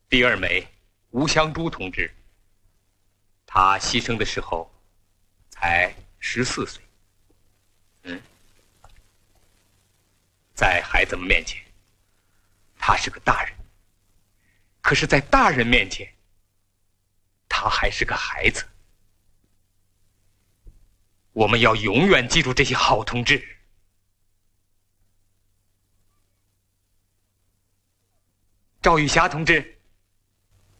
第二枚吴香珠同志，他牺牲的时候才14岁。在孩子们面前，他是个大人，可是在大人面前，他还是个孩子。我们要永远记住这些好同志。赵玉霞同志。